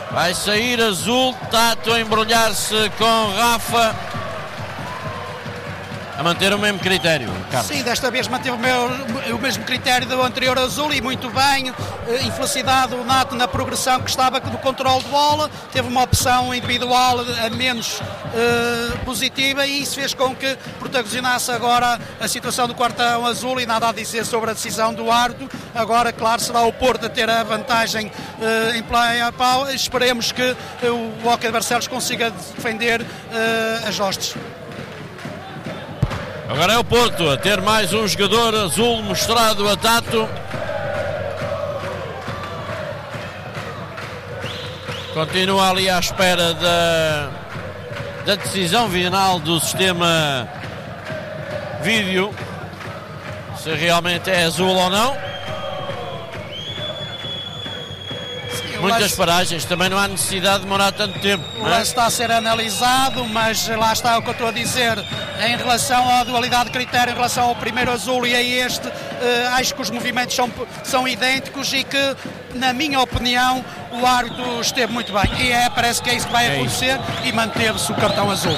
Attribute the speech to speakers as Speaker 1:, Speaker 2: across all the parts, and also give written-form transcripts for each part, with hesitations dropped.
Speaker 1: Vai sair Azul, Tato a embrulhar-se com Rafa. A manter o mesmo critério, Carlos.
Speaker 2: Sim, desta vez manteve o mesmo critério do anterior Azul e muito bem. Infelicidade do Nato na progressão que estava no controle de bola, teve uma opção individual a menos positiva e isso fez com que protagonizasse agora a situação do quartão azul e nada a dizer sobre a decisão do árbitro. Agora, claro, será o Porto a ter a vantagem em play-a-pau. Esperemos que o Hockey de Barcelos consiga defender as hostes.
Speaker 1: Agora é o Porto a ter mais um jogador azul mostrado a Tato. Continua ali à espera da decisão final do sistema vídeo, se realmente é azul ou não. Muitas paragens, também não há necessidade de demorar tanto tempo.
Speaker 2: O lance está a ser analisado, mas lá está o que eu estou a dizer em relação à dualidade de critério, em relação ao primeiro azul e a este, acho que os movimentos são idênticos e que, na minha opinião, o árbitro esteve muito bem. E parece que é isso que vai acontecer e manteve-se o cartão azul.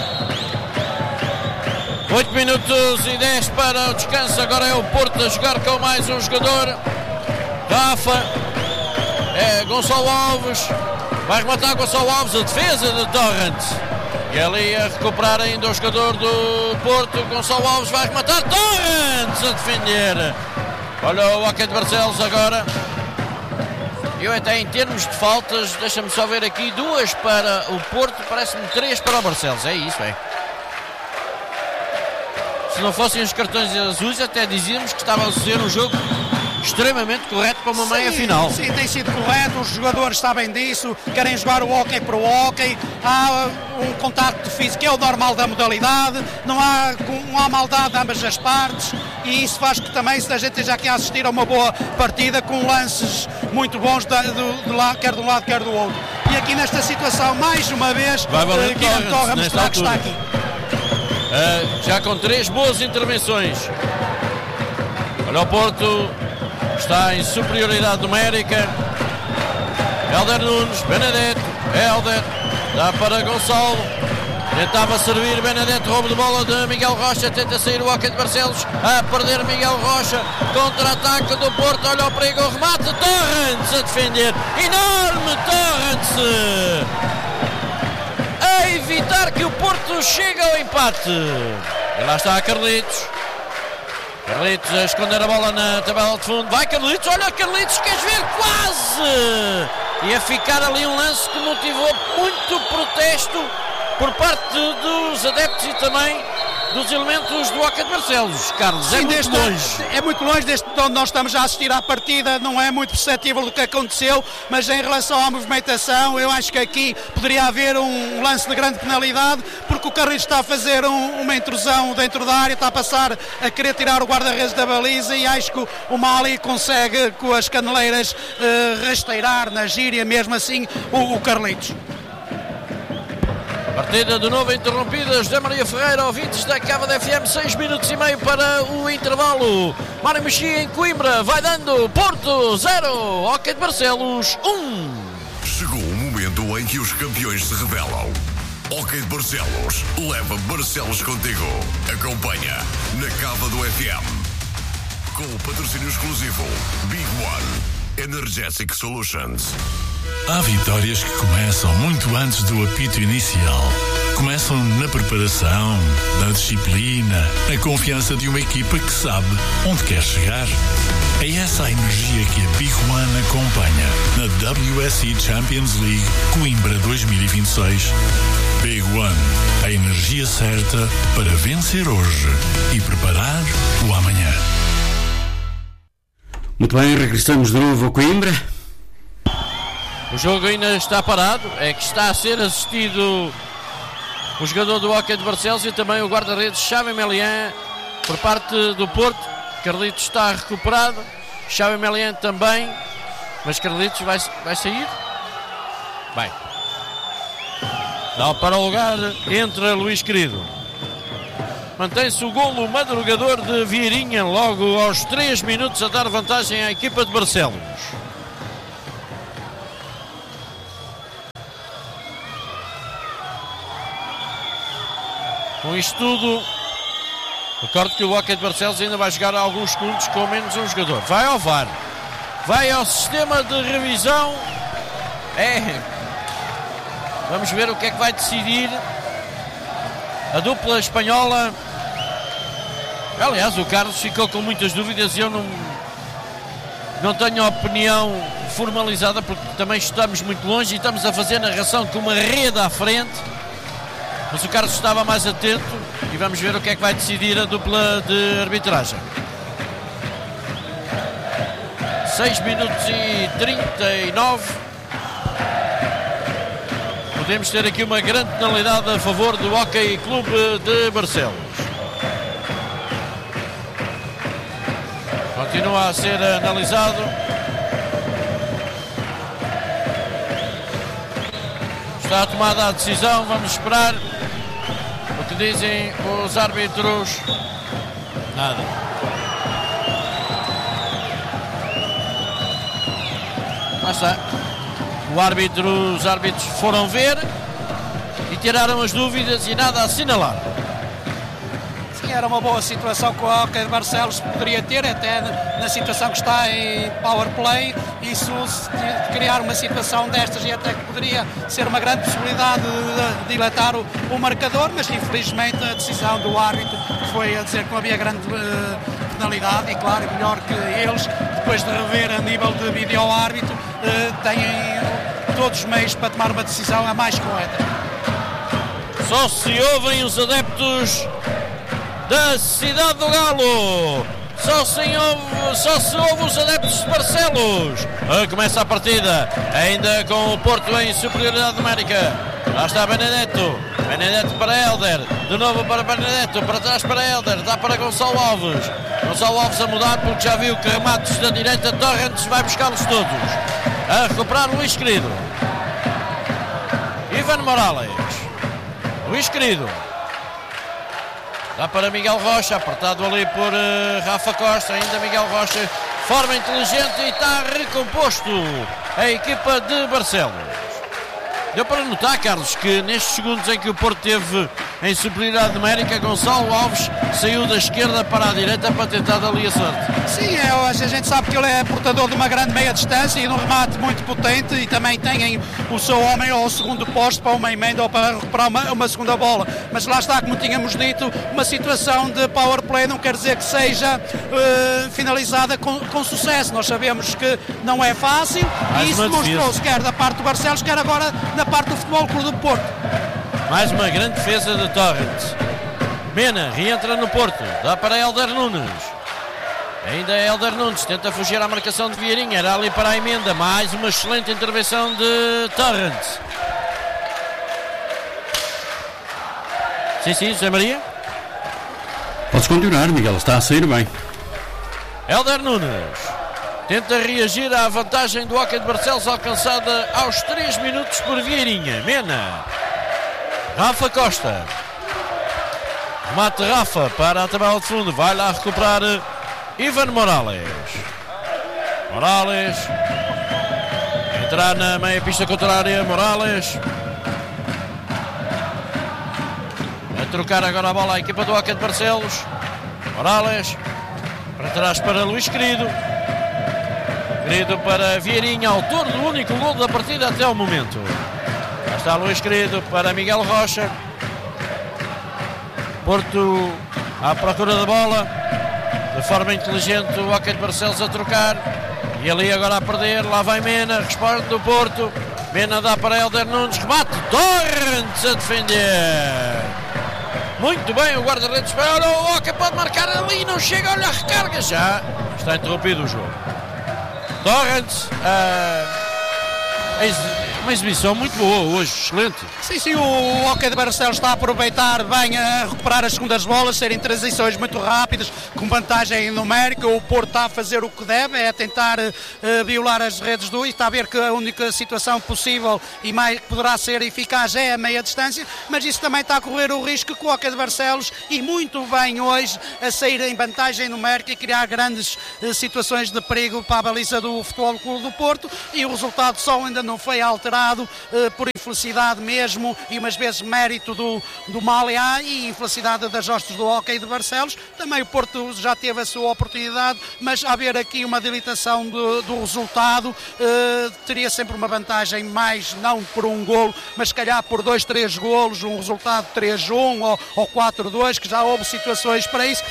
Speaker 1: 8 minutos e 10 para o descanso, agora é o Porto a jogar com mais um jogador. Rafa. É Gonçalo Alves, vai rematar Gonçalo Alves, a defesa de Torrent. E ali a recuperar ainda o jogador do Porto, Gonçalo Alves vai rematar, Torrent a defender. Olha o Hockey de Barcelos agora. Eu até em termos de faltas, deixa-me só ver aqui, 2 para o Porto, parece-me 3 para o Barcelos, é isso, é. Se não fossem os cartões azuis, até dizíamos que estava a ser um jogo extremamente correto para uma meia final.
Speaker 2: Sim, tem sido correto, os jogadores sabem disso, querem jogar o hóquei para o hóquei, há um contacto físico que é o normal da modalidade, não há maldade de ambas as partes e isso faz que também a gente esteja aqui a assistir a uma boa partida com lances muito bons quer de um lado, quer do outro. E aqui nesta situação, mais uma vez, Guilherme Torra mostrar que está aqui.
Speaker 1: Já com 3 boas intervenções. Olha o Porto. Está em superioridade numérica. Helder Nunes, Benedetto, Helder, dá para Gonçalo. Tentava servir Benedetto, roubo de bola de Miguel Rocha, tenta sair o Hockey de Barcelos, a perder Miguel Rocha, contra-ataque do Porto, olha o perigo, o remate, Torrent a defender, enorme Torrent, a evitar que o Porto chegue ao empate. E lá está Carlitos. Carlitos a esconder a bola na tabela de fundo. Vai Carlitos, olha Carlitos, queres ver? Quase! E a ficar ali um lance que motivou muito protesto por parte dos adeptos e também dos elementos do Hockey de Barcelos. Carlos, sim,
Speaker 2: é muito longe deste onde nós estamos a assistir à partida, não é muito perceptível o que aconteceu, mas em relação à movimentação, eu acho que aqui poderia haver um lance de grande penalidade, porque o Carlitos está a fazer uma intrusão dentro da área, está a passar a querer tirar o guarda-redes da baliza e acho que o Mali consegue com as caneleiras rasteirar na gíria mesmo assim o Carlitos.
Speaker 1: Partida de novo interrompida, José Maria Ferreira, ouvintes da Cava da FM, 6 minutos e meio para o intervalo. Mário Mexia em Coimbra, vai dando Porto 0, Hockey de Barcelos 1.
Speaker 3: Chegou o momento em que os campeões se revelam. Hockey de Barcelos, leva Barcelos contigo. Acompanha na Cava do FM. Com o patrocínio exclusivo Big One Energetic Solutions.
Speaker 4: Há vitórias que começam muito antes do apito inicial. Começam na preparação, na disciplina, na confiança de uma equipa que sabe onde quer chegar. É essa a energia que a Big One acompanha na WSC Champions League Coimbra 2026. Big One, a energia certa para vencer hoje e preparar o amanhã.
Speaker 5: Muito bem, regressamos de novo a Coimbra.
Speaker 1: O jogo ainda está parado, é que está a ser assistido o jogador do Hockey de Barcelos e também o guarda-redes Xavi Melian por parte do Porto. Carlitos está recuperado, Xavi Melian também, mas Carlitos vai sair? Bem, dá para o lugar, entra Luís Querido. Mantém-se o golo madrugador de Vieirinha logo aos 3 minutos a dar vantagem à equipa de Barcelos. Com isto tudo, recordo que o Hóquei de Barcelos ainda vai jogar alguns segundos com menos um jogador. Vai ao VAR, vai ao sistema de revisão. Vamos ver o que é que vai decidir a dupla espanhola. Aliás, o Carlos ficou com muitas dúvidas e eu não tenho opinião formalizada, porque também estamos muito longe e estamos a fazer narração com uma rede à frente. Mas o Carlos estava mais atento e vamos ver o que é que vai decidir a dupla de arbitragem. 6 minutos e 39. Podemos ter aqui uma grande penalidade a favor do Hóquei Clube de Barcelos. Continua a ser analisado. Está tomada a decisão, vamos esperar o que dizem os árbitros. Nada. Lá está. Os árbitros foram ver e tiraram as dúvidas e nada a assinalar.
Speaker 2: Sim, era uma boa situação que o Hóquei de Barcelos poderia ter, até na situação que está em power play. Isso, de criar uma situação destas, e até que poderia ser uma grande possibilidade de dilatar o marcador, mas infelizmente a decisão do árbitro foi a dizer que não havia grande penalidade, e claro, melhor que eles, depois de rever a nível de vídeo-árbitro, têm todos os meios para tomar uma decisão a mais correta.
Speaker 1: Só se ouvem os adeptos da Cidade do Galo. Só se ouve os adeptos de Barcelos. Começa a partida, ainda com o Porto em superioridade numérica. Lá está Benedetto. Benedetto para Hélder. De novo para Benedetto. Para trás para Hélder. Dá para Gonçalo Alves. Gonçalo Alves a mudar, porque já viu que remates da direita. Torrentes vai buscá-los todos. A recuperar Luís Querido. Ivan Morales. Luís Querido. Dá para Miguel Rocha, apertado ali por Rafa Costa. Ainda Miguel Rocha, forma inteligente, e está recomposto a equipa de Barcelos. Deu para notar, Carlos, que nestes segundos em que o Porto teve em superioridade numérica, Gonçalo Alves saiu da esquerda para a direita para tentar ali a sorte.
Speaker 2: Sim, a gente sabe que ele é portador de uma grande meia distância e de um remate muito potente, e também tem o seu homem ao segundo posto para uma emenda ou para recuperar uma segunda bola. Mas lá está, como tínhamos dito, uma situação de power play não quer dizer que seja finalizada com sucesso. Nós sabemos que não é fácil, e isso demonstrou-se quer da parte do Barcelos, quer agora na parte do Futebol Clube do Porto.
Speaker 1: Mais uma grande defesa de Torrentes. Mena reentra no Porto, dá para Hélder Nunes. Ainda Hélder Nunes tenta fugir à marcação de Vieirinha, era ali para a emenda. Mais uma excelente intervenção de Torrentes. Sim, José Maria.
Speaker 5: Podes continuar, Miguel, está a sair bem.
Speaker 1: Hélder Nunes tenta reagir à vantagem do Hóquei de Barcelos, alcançada aos 3 minutos por Vieirinha. Mena. Rafa Costa. Remate Rafa para a tabela de fundo. Vai lá recuperar Ivan Morales. Morales. Entrar na meia pista contrária. Morales. A trocar agora a bola a equipa do Hóquei de Barcelos. Morales. Para trás para Luís Querido. Querido para Vieirinha, autor do único gol da partida até o momento. Já está Luís Querido para Miguel Rocha. Porto à procura da bola. De forma inteligente o Hóquei de Barcelos a trocar. E ali agora a perder. Lá vai Mena, responde do Porto. Mena dá para Hélder Nunes. Remate. Torrentes a defender. Muito bem o guarda-redes espanhol. O Hóquei pode marcar ali. Não chega, olha a recarga. Já está interrompido o jogo. Torrentes, uma exibição muito boa hoje, excelente.
Speaker 2: Sim, o Hóquei de Barcelos está a aproveitar bem a recuperar as segundas bolas, serem transições muito rápidas, com vantagem numérica. O Porto está a fazer o que deve, é tentar violar as redes do, e está a ver que a única situação possível e mais que poderá ser eficaz é a meia distância, mas isso também está a correr o risco que o Hóquei de Barcelos, e muito bem hoje, a sair em vantagem numérica e criar grandes situações de perigo para a baliza do Futebol Clube do Porto, e o resultado só ainda não foi alterado gerado por infelicidade mesmo e umas vezes mérito do Mália e infelicidade das hostes do Hóquei de Barcelos. Também o Porto já teve a sua oportunidade, mas haver aqui uma dilatação do resultado, teria sempre uma vantagem mais, não por um golo, mas se calhar por 2, 3 golos, um resultado 3-1 ou 4-2, que já houve situações para isso.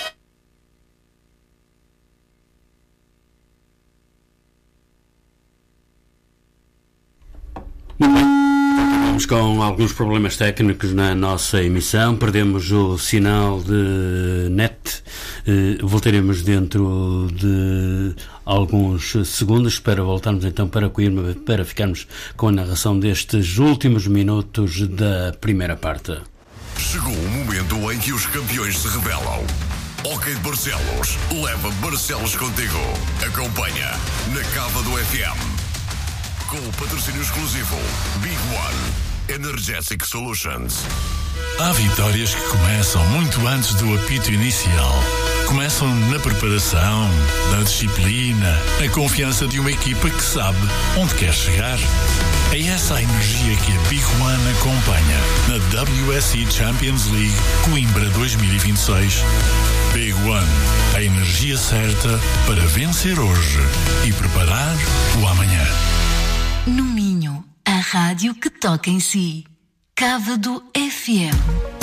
Speaker 5: Muito bem. Estamos com alguns problemas técnicos na nossa emissão. Perdemos o sinal de net. Voltaremos dentro de alguns segundos para voltarmos então para Coimbra, para ficarmos com a narração destes últimos minutos da primeira parte.
Speaker 3: Chegou o momento em que os campeões se revelam. Hóquei de Barcelos leva Barcelos contigo. Acompanha na Cava do FM. Com o patrocínio exclusivo Big One Energetic Solutions.
Speaker 4: Há vitórias que começam muito antes do apito inicial. Começam na preparação, na disciplina, na confiança de uma equipa que sabe onde quer chegar. É essa a energia que a Big One acompanha na WSC Champions League Coimbra 2026. Big One, a energia certa para vencer hoje e preparar o amanhã.
Speaker 6: No Minho, a rádio que toca em si. Cava do FM.